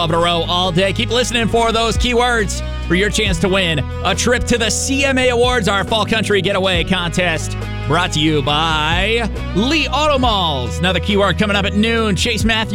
of a row all day. Keep listening for those keywords for your chance to win a trip to the CMA Awards, our Fall Country Getaway Contest. Brought to you by Lee Auto Malls. Another keyword coming up at noon. Chase Matthews